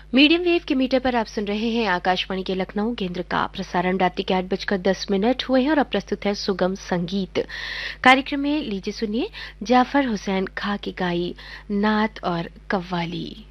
Medium wave के metre पर आप सुन रहे हैं आकाशवाणी के लखनऊ केंद्र का प्रसारण। रात्रि के 8:10 हुए हैं और अब प्रस्तुत है सुगम संगीत। कार्यक्रम में लीजिए सुनिए जाफर हुसैन खां की गाई नात और कव्वाली।